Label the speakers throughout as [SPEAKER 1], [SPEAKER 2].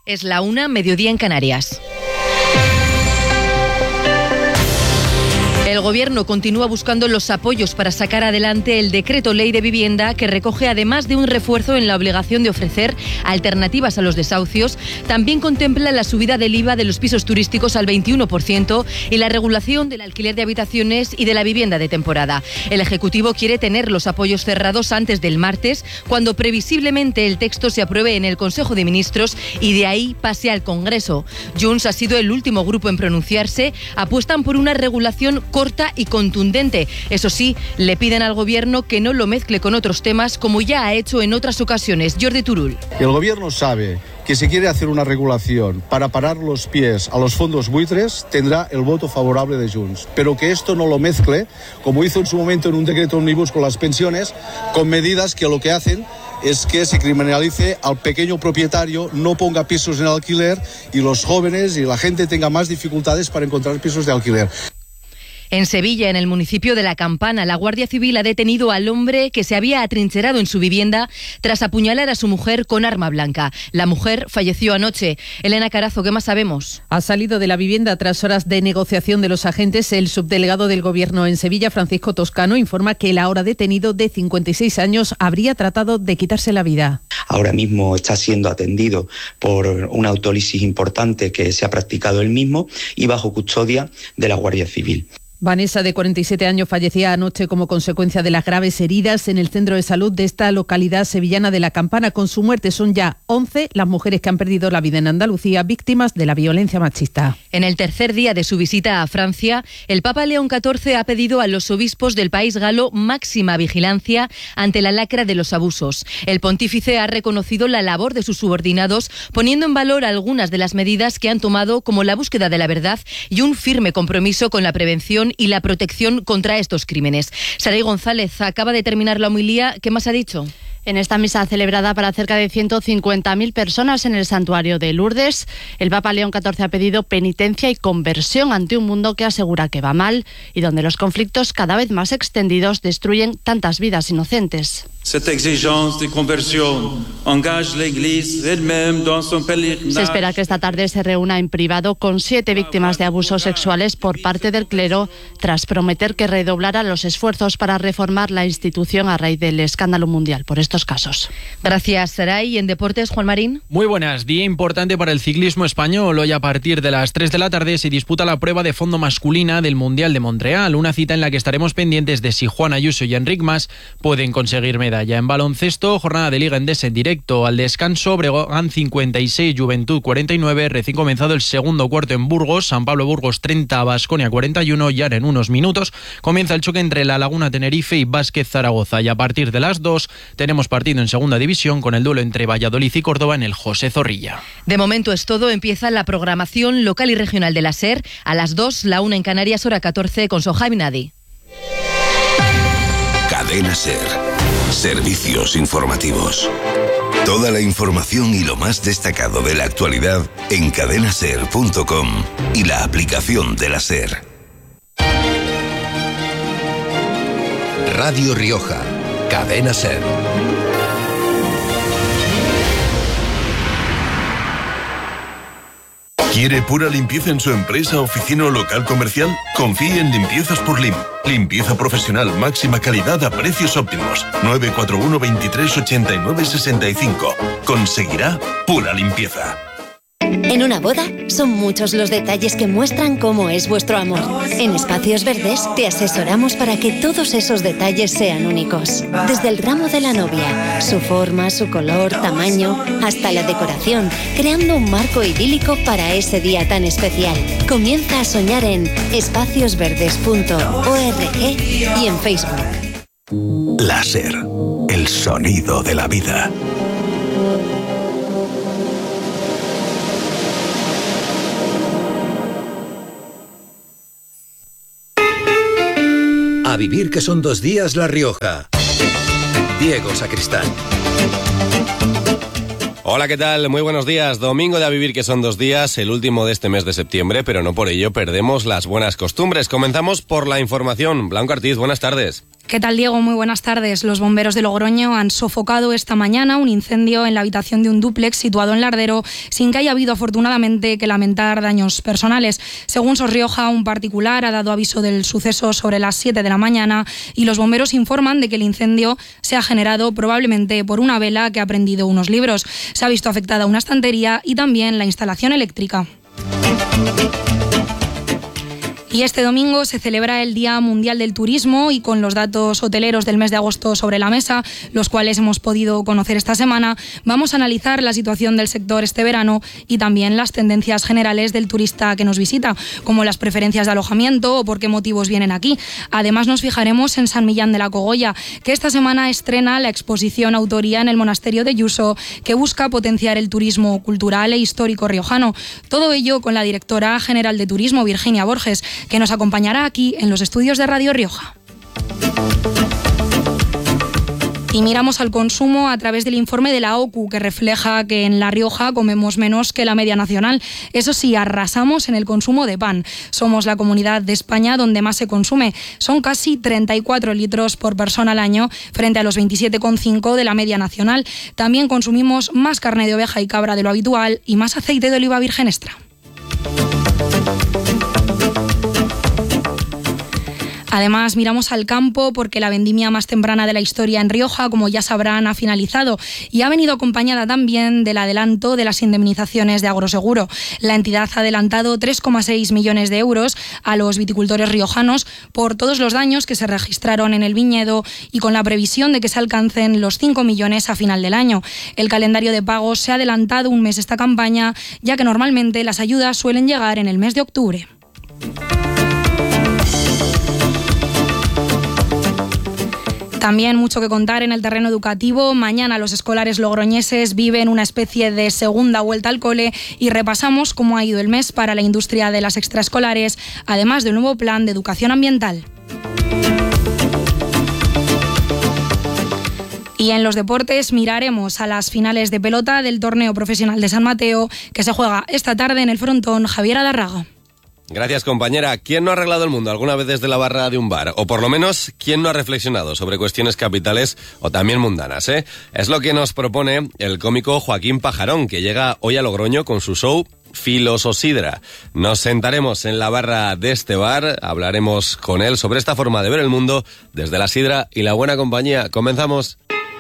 [SPEAKER 1] Es la 1, mediodía en Canarias. El Gobierno continúa buscando los apoyos para sacar adelante el decreto ley de vivienda que recoge, además de un refuerzo en la obligación de ofrecer alternativas a los desahucios, también contempla la subida del IVA de los pisos turísticos al 21% y la regulación del alquiler de habitaciones y de la vivienda de temporada. El Ejecutivo quiere tener los apoyos cerrados antes del martes, cuando previsiblemente el texto se apruebe en el Consejo de Ministros y de ahí pase al Congreso. Junts ha sido el último grupo en pronunciarse. Apuestan por una regulación corta y contundente. Eso sí, le piden al Gobierno que no lo mezcle con otros temas, como ya ha hecho en otras ocasiones. Jordi Turull.
[SPEAKER 2] El Gobierno sabe que si quiere hacer una regulación para parar los pies a los fondos buitres, tendrá el voto favorable de Junts. Pero que esto no lo mezcle, como hizo en su momento en un decreto ómnibus con las pensiones, con medidas que lo que hacen es que se criminalice al pequeño propietario, no ponga pisos en alquiler y los jóvenes y la gente tenga más dificultades para encontrar pisos de alquiler.
[SPEAKER 1] En Sevilla, en el municipio de La Campana, la Guardia Civil ha detenido al hombre que se había atrincherado en su vivienda tras apuñalar a su mujer con arma blanca. La mujer falleció anoche. Elena Carazo, ¿qué más sabemos?
[SPEAKER 3] Ha salido de la vivienda tras horas de negociación de los agentes. El subdelegado del Gobierno en Sevilla, Francisco Toscano, informa que el ahora detenido de 56 años habría tratado de quitarse la vida.
[SPEAKER 4] Ahora mismo está siendo atendido por una autólisis importante que se ha practicado él mismo y bajo custodia de la Guardia Civil.
[SPEAKER 3] Vanessa, de 47 años, fallecía anoche como consecuencia de las graves heridas en el centro de salud de esta localidad sevillana de La Campana. Con su muerte son ya 11 las mujeres que han perdido la vida en Andalucía víctimas de la violencia machista.
[SPEAKER 1] En el tercer día de su visita a Francia, el Papa León XIV ha pedido a los obispos del país galo máxima vigilancia ante la lacra de los abusos. El pontífice ha reconocido la labor de sus subordinados, poniendo en valor algunas de las medidas que han tomado, como la búsqueda de la verdad y un firme compromiso con la prevención y la protección contra estos crímenes. Saray González acaba de terminar la homilía. ¿Qué más ha dicho?
[SPEAKER 5] En esta misa celebrada para cerca de 150.000 personas en el santuario de Lourdes, el Papa León XIV ha pedido penitencia y conversión ante un mundo que asegura que va mal y donde los conflictos cada vez más extendidos destruyen tantas vidas inocentes. Se espera que esta tarde se reúna en privado con 7 víctimas de abusos sexuales por parte del clero, tras prometer que redoblará los esfuerzos para reformar la institución a raíz del escándalo mundial por estos casos.
[SPEAKER 1] Gracias, Saray. Y en deportes, Juan Marín.
[SPEAKER 6] Muy buenas. Día importante para el ciclismo español. Hoy a partir de las 3 de la tarde se disputa la prueba de fondo masculina del Mundial de Montreal, una cita en la que estaremos pendientes de si Juan Ayuso y Enric Mas pueden conseguir medalla. En baloncesto, jornada de Liga Endesa en directo. Al descanso, Breogán 56, Juventud 49. Recién comenzado el segundo cuarto en Burgos, San Pablo Burgos 30, Baskonia 41. Y ahora en unos minutos comienza el choque entre La Laguna Tenerife y Vázquez Zaragoza. Y a partir de las 2 tenemos partido en segunda división con el duelo entre Valladolid y Córdoba en el José Zorrilla.
[SPEAKER 1] De momento es todo. Empieza la programación local y regional de la SER. A las 2, la 1 en Canarias, hora 14, con Sohaib Nadi.
[SPEAKER 7] Cadena SER. Servicios informativos. Toda la información y lo más destacado de la actualidad en cadenaser.com y la aplicación de la SER. Radio Rioja, Cadena SER. ¿Quiere pura limpieza en su empresa, oficina o local comercial? Confíe en Limpiezas por Lim. Limpieza profesional, máxima calidad a precios óptimos. 941 23 89 65. Conseguirá pura limpieza.
[SPEAKER 8] En una boda son muchos los detalles que muestran cómo es vuestro amor. En Espacios Verdes te asesoramos para que todos esos detalles sean únicos. Desde el ramo de la novia, su forma, su color, tamaño, hasta la decoración, creando un marco idílico para ese día tan especial. Comienza a soñar en espaciosverdes.org y en Facebook.
[SPEAKER 7] La SER, el sonido de la vida.
[SPEAKER 9] A vivir que son 2 días La Rioja. Diego Sacristán.
[SPEAKER 10] Hola, ¿qué tal? Muy buenos días. Domingo de A Vivir que son 2 días, el último de este mes de septiembre, pero no por ello perdemos las buenas costumbres. Comenzamos por la información. Blanco Artiz, buenas tardes.
[SPEAKER 11] ¿Qué tal, Diego? Muy buenas tardes. Los bomberos de Logroño han sofocado esta mañana un incendio en la habitación de un dúplex situado en Lardero, sin que haya habido afortunadamente que lamentar daños personales. Según SOS Rioja, un particular ha dado aviso del suceso sobre las 7 de la mañana y los bomberos informan de que el incendio se ha generado probablemente por una vela que ha prendido unos libros. Se ha visto afectada una estantería y también la instalación eléctrica. Y este domingo se celebra el Día Mundial del Turismo y con los datos hoteleros del mes de agosto sobre la mesa, los cuales hemos podido conocer esta semana, vamos a analizar la situación del sector este verano y también las tendencias generales del turista que nos visita, como las preferencias de alojamiento o por qué motivos vienen aquí. Además nos fijaremos en San Millán de la Cogolla, que esta semana estrena la exposición Autoría en el Monasterio de Yuso, que busca potenciar el turismo cultural e histórico riojano. Todo ello con la directora general de Turismo, Virginia Borges, que nos acompañará aquí en los estudios de Radio Rioja. Y miramos al consumo a través del informe de la OCU, que refleja que en La Rioja comemos menos que la media nacional. Eso sí, arrasamos en el consumo de pan. Somos la comunidad de España donde más se consume. Son casi 34 litros por persona al año, frente a los 27,5 de la media nacional. También consumimos más carne de oveja y cabra de lo habitual y más aceite de oliva virgen extra. Además, miramos al campo porque la vendimia más temprana de la historia en Rioja, como ya sabrán, ha finalizado y ha venido acompañada también del adelanto de las indemnizaciones de Agroseguro. La entidad ha adelantado 3,6 millones de euros a los viticultores riojanos por todos los daños que se registraron en el viñedo y con la previsión de que se alcancen los 5 millones a final del año. El calendario de pagos se ha adelantado un mes esta campaña, ya que normalmente las ayudas suelen llegar en el mes de octubre. También mucho que contar en el terreno educativo. Mañana los escolares logroñeses viven una especie de segunda vuelta al cole y repasamos cómo ha ido el mes para la industria de las extraescolares, además del nuevo plan de educación ambiental. Y en los deportes miraremos a las finales de pelota del torneo profesional de San Mateo, que se juega esta tarde en el frontón Javier Adarraga.
[SPEAKER 10] Gracias, compañera. ¿Quién no ha arreglado el mundo alguna vez desde la barra de un bar? O por lo menos, ¿quién no ha reflexionado sobre cuestiones capitales o también mundanas, eh? Es lo que nos propone el cómico Joaquín Pajarón, que llega hoy a Logroño con su show Filososidra. Nos sentaremos en la barra de este bar, hablaremos con él sobre esta forma de ver el mundo desde la sidra y la buena compañía. Comenzamos.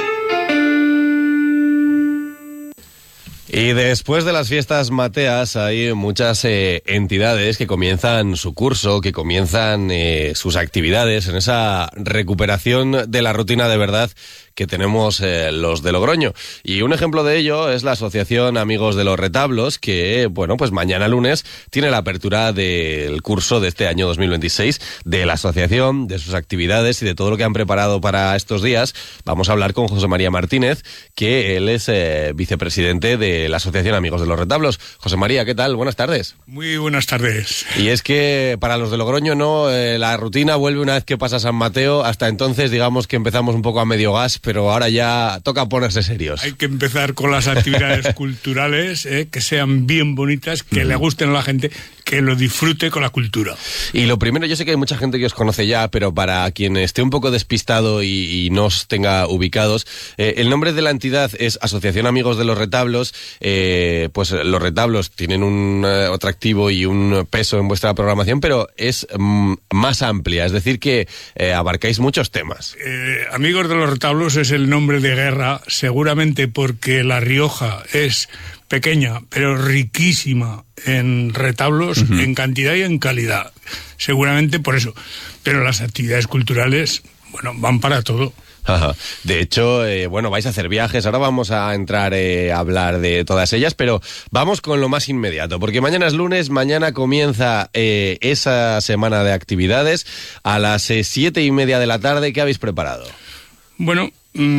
[SPEAKER 10] Y después de las fiestas mateas hay muchas entidades que comienzan su curso, que comienzan sus actividades en esa recuperación de la rutina de verdad que tenemos los de Logroño. Y un ejemplo de ello es la Asociación Amigos de los Retablos, que, bueno, pues mañana lunes tiene la apertura del curso de este año 2026 de la asociación, de sus actividades y de todo lo que han preparado para estos días. Vamos a hablar con José María Martínez, que él es vicepresidente de la Asociación Amigos de los Retablos. José María, ¿qué tal? Buenas tardes.
[SPEAKER 12] Muy buenas tardes.
[SPEAKER 10] Y es que para los de Logroño, ¿no? La rutina vuelve una vez que pasa San Mateo. Hasta entonces, digamos que empezamos un poco a medio gas, pero ahora ya toca ponerse serios.
[SPEAKER 12] Hay que empezar con las actividades culturales, que sean bien bonitas, que le gusten a la gente, que lo disfrute con la cultura.
[SPEAKER 10] Y lo primero, yo sé que hay mucha gente que os conoce ya, pero para quien esté un poco despistado y no os tenga ubicados, el nombre de la entidad es Asociación Amigos de los Retablos. Pues los retablos tienen un atractivo y un peso en vuestra programación, pero es más amplia, es decir que abarcáis muchos temas.
[SPEAKER 12] Amigos de los Retablos es el nombre de guerra, seguramente porque La Rioja es pequeña, pero riquísima en retablos, en cantidad y en calidad. Seguramente por eso. Pero las actividades culturales, bueno, van para todo.
[SPEAKER 10] Ajá. De hecho, bueno, vais a hacer viajes, ahora vamos a entrar a hablar de todas ellas, pero vamos con lo más inmediato, porque mañana es lunes, mañana comienza esa semana de actividades a las 7:30 de la tarde. ¿Qué habéis preparado?
[SPEAKER 12] Bueno,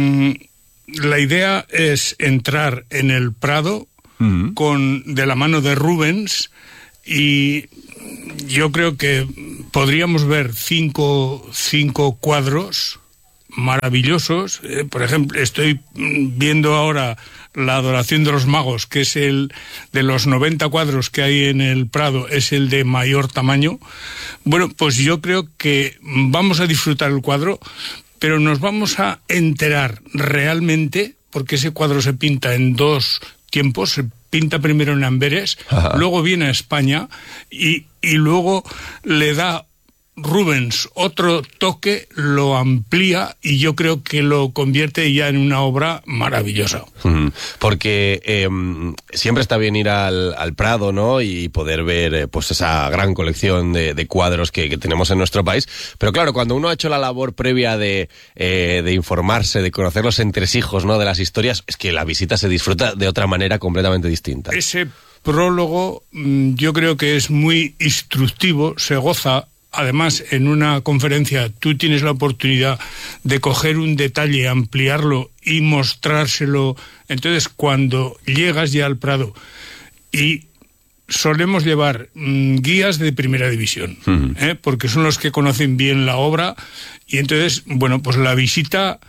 [SPEAKER 12] la idea es entrar en el Prado de la mano de Rubens, y yo creo que podríamos ver cinco cuadros maravillosos. Por ejemplo, estoy viendo ahora La Adoración de los Magos, que es el de los 90 cuadros que hay en el Prado, es el de mayor tamaño. Bueno, pues yo creo que vamos a disfrutar el cuadro, pero nos vamos a enterar realmente, porque ese cuadro se pinta en 2 tiempos, se pinta primero en Amberes, luego viene a España y luego le da Rubens otro toque, lo amplía y yo creo que lo convierte ya en una obra maravillosa.
[SPEAKER 10] Porque siempre está bien ir al Prado, ¿no? Y poder ver pues esa gran colección de cuadros que tenemos en nuestro país. Pero claro, cuando uno ha hecho la labor previa de informarse, de conocer los entresijos, ¿no?, de las historias, es que la visita se disfruta de otra manera completamente distinta.
[SPEAKER 12] Ese prólogo yo creo que es muy instructivo, se goza. Además, en una conferencia tú tienes la oportunidad de coger un detalle, ampliarlo y mostrárselo. Entonces, cuando llegas ya al Prado, y solemos llevar guías de primera división, porque son los que conocen bien la obra, y entonces, bueno, pues la visita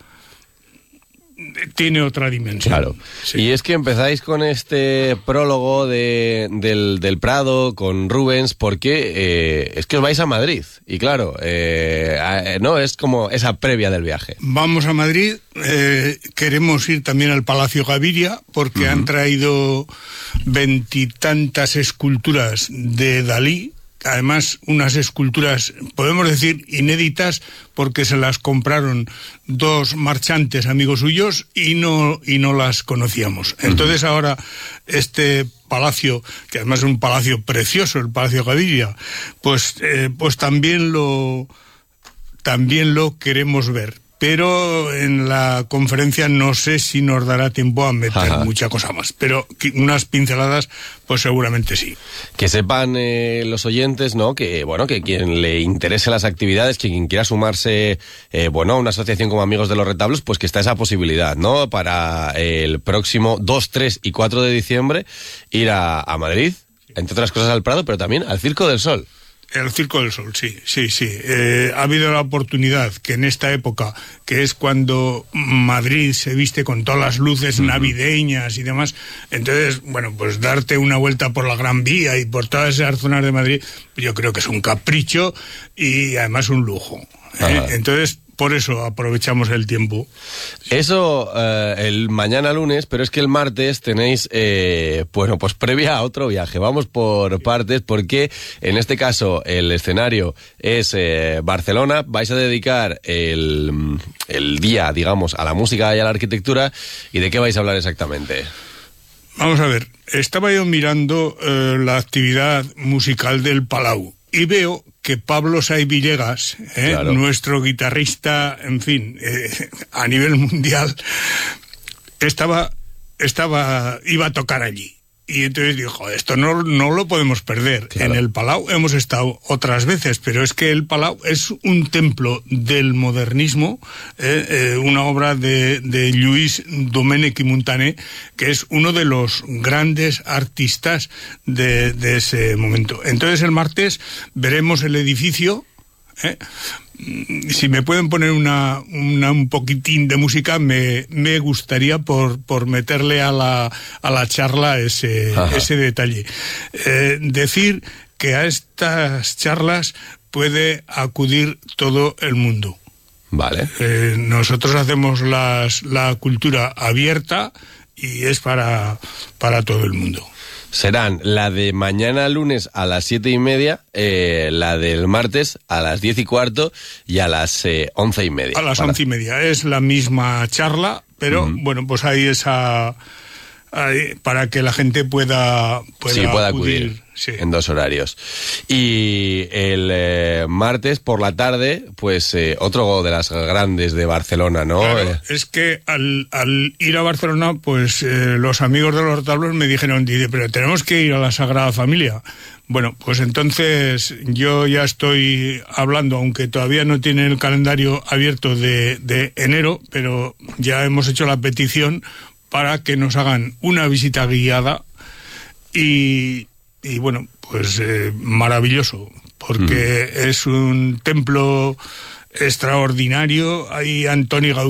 [SPEAKER 12] tiene otra dimensión.
[SPEAKER 10] Claro. Sí. Y es que empezáis con este prólogo del Prado, con Rubens, porque es que os vais a Madrid. Y claro, no es como esa previa del viaje.
[SPEAKER 12] Vamos a Madrid, queremos ir también al Palacio Gaviria, porque han traído 20 y tantas esculturas de Dalí. Además, unas esculturas, podemos decir, inéditas, porque se las compraron 2 marchantes amigos suyos y no las conocíamos. Entonces ahora este palacio, que además es un palacio precioso, el Palacio Gaviria, pues también lo queremos ver. Pero en la conferencia no sé si nos dará tiempo a meter mucha cosa más. Pero unas pinceladas, pues seguramente sí.
[SPEAKER 10] Que sepan los oyentes, ¿no?, que bueno, que quien le interese las actividades, que quien quiera sumarse, a una asociación como Amigos de los Retablos, pues que está esa posibilidad, ¿no?, para el próximo 2, 3 y 4 de diciembre ir a Madrid, entre otras cosas al Prado, pero también al Circo del Sol.
[SPEAKER 12] El Circo del Sol, sí. Ha habido la oportunidad que en esta época, que es cuando Madrid se viste con todas las luces navideñas y demás, entonces, bueno, pues darte una vuelta por la Gran Vía y por todas esas zonas de Madrid, yo creo que es un capricho y además un lujo. Entonces, por eso aprovechamos el tiempo.
[SPEAKER 10] Eso el mañana lunes, pero es que el martes tenéis, pues previa a otro viaje. Vamos por partes, porque en este caso el escenario es Barcelona. Vais a dedicar el día, digamos, a la música y a la arquitectura. ¿Y de qué vais a hablar exactamente?
[SPEAKER 12] Vamos a ver, estaba yo mirando la actividad musical del Palau y veo que Pablo Saiz Villegas, claro, nuestro guitarrista, en fin, a nivel mundial, iba a tocar allí. Y entonces dijo, esto no lo podemos perder. Claro. En el Palau hemos estado otras veces, pero es que el Palau es un templo del modernismo, una obra de Lluís Domènech i Montaner, que es uno de los grandes artistas de ese momento. Entonces el martes veremos el edificio. Si me pueden poner un poquitín de música, me gustaría por meterle a la charla ese detalle. Decir que a estas charlas puede acudir todo el mundo.
[SPEAKER 10] Vale.
[SPEAKER 12] Nosotros hacemos la cultura abierta y es para todo el mundo.
[SPEAKER 10] Serán la de mañana lunes a las 7:30, la del martes a las 10:15 y a las 11:30.
[SPEAKER 12] A las 11:30. Es la misma charla, pero bueno, pues hay esa... para que la gente pueda
[SPEAKER 10] acudir. Sí. En 2 horarios. Y el martes por la tarde, pues otro de las grandes de Barcelona, ¿no?
[SPEAKER 12] Claro, es que al ir a Barcelona, pues los amigos de los retablos me dijeron, pero tenemos que ir a la Sagrada Familia. Bueno, pues entonces yo ya estoy hablando, aunque todavía no tiene el calendario abierto de enero, pero ya hemos hecho la petición para que nos hagan una visita guiada y bueno, pues maravilloso, porque es un templo extraordinario. Ahí Antoni Gaudí